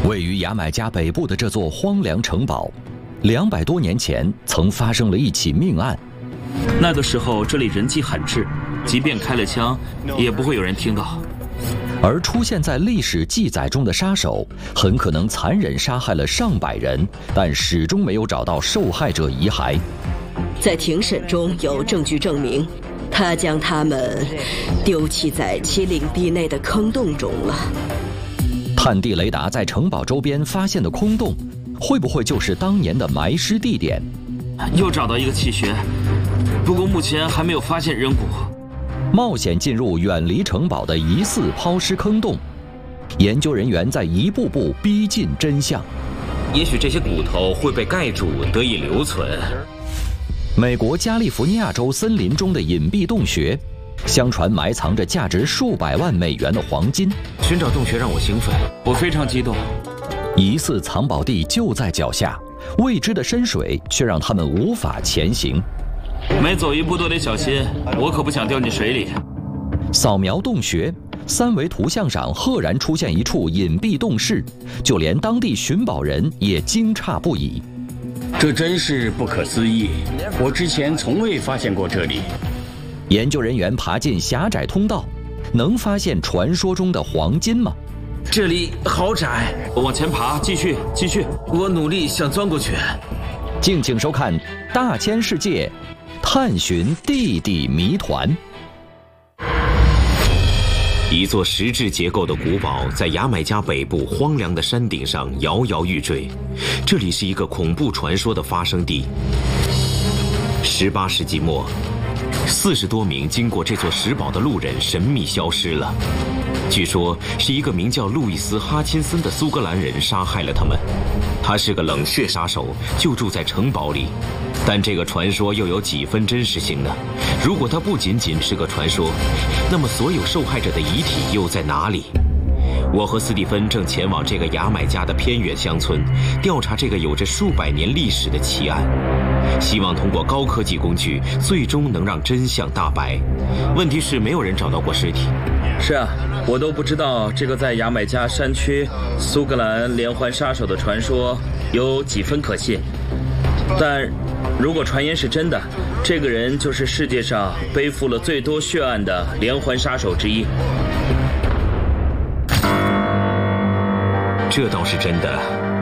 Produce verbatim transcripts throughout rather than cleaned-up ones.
位于牙买加北部的这座荒凉城堡，两百多年前曾发生了一起命案。 那个时候这里人迹罕至，即便开了枪，也不会有人听到。 而出现在历史记载中的杀手，很可能残忍杀害了上百人，但始终没有找到受害者遗骸。 在庭审中有证据证明，他将他们丢弃在其领地内的坑洞中了。 探地雷达在城堡周边发现的空洞，会不会就是当年的埋尸地点？ 又找到一个气穴，不过目前还没有发现人骨。 冒险进入远离城堡的疑似抛尸坑洞，研究人员在一步步逼近真相。 也许这些骨头会被盖住，得以留存。 美国加利福尼亚州森林中的隐蔽洞穴，相传埋藏着价值数百万美元的黄金。 寻找洞穴让我兴奋， 我非常激动。 疑似藏宝地就在脚下，未知的深水却让他们无法前行。 每走一步都得小心，我可不想掉进水里。 扫描洞穴，三维图像上赫然出现一处隐蔽洞室，就连当地寻宝人也惊诧不已。 这真是不可思议，我之前从未发现过这里。 研究人员爬进狭窄通道，能发现传说中的黄金吗？ 这里好窄，往前爬，继续，继续，我努力想钻过去。 敬请收看《大千世界》，探寻地底谜团。 一座石质结构的古堡在牙买加北部荒凉的山顶上摇摇欲坠，这里是一个恐怖传说的发生地。十八世纪末，四十多名经过这座石堡的路人神秘消失了。据说是一个名叫路易斯·哈钦森的苏格兰人杀害了他们。他是个冷血杀手，就住在城堡里。但这个传说又有几分真实性呢？如果它不仅仅是个传说，那么所有受害者的遗体又在哪里？我和斯蒂芬正前往这个牙买加的偏远乡村，调查这个有着数百年历史的奇案，希望通过高科技工具，最终能让真相大白。问题是，没有人找到过尸体。 是啊，我都不知道这个在牙买加山区苏格兰连环杀手的传说有几分可信。但如果传言是真的，这个人就是世界上背负了最多血案的连环杀手之一。 这倒是真的。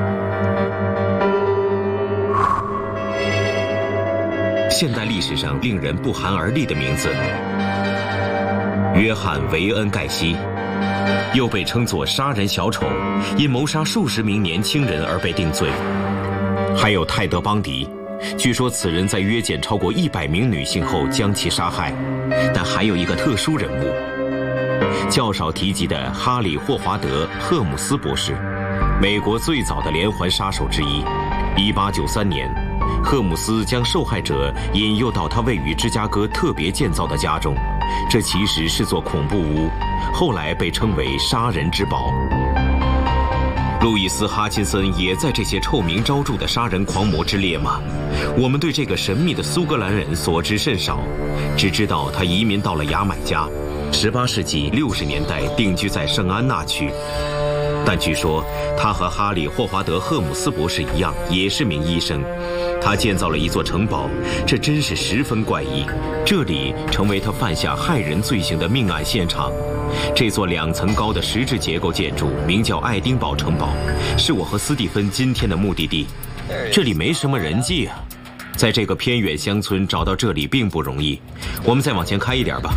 现代历史上令人不寒而栗的名字，约翰·维恩·盖西，又被称作杀人小丑，因谋杀数十名年轻人而被定罪。还有泰德·邦迪，据说此人在约见超过一百名女性后将其杀害。但还有一个特殊人物，较少提及的哈里·霍华德·赫姆斯博士，美国最早的连环杀手之一。一八九三年，赫姆斯将受害者引诱到他位于芝加哥特别建造的家中，这其实是座恐怖屋，后来被称为杀人之堡。路易斯·哈钦森也在这些臭名昭著的杀人狂魔之列吗？我们对这个神秘的苏格兰人所知甚少，只知道他移民到了牙买加，十八世纪六十年代定居在圣安娜区。但据说他和哈里·霍华德·赫姆斯博士一样，也是名医生。他建造了一座城堡，这真是十分怪异。这里成为他犯下害人罪行的命案现场。这座两层高的石质结构建筑名叫爱丁堡城堡，是我和斯蒂芬今天的目的地。这里没什么人迹啊，在这个偏远乡村找到这里并不容易。我们再往前开一点吧。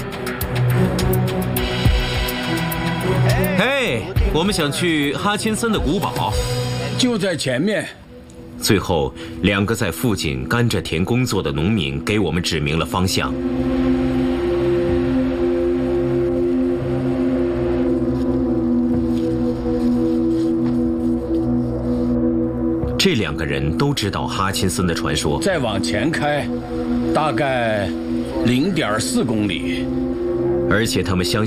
嘿，我们想去哈钦森的古堡， 就在前面。 最后，两个在附近甘蔗田工作的农民给我们指明了方向。这两个人都知道哈钦森的传说。 再往前开，大概零点四公里。 而且他们相信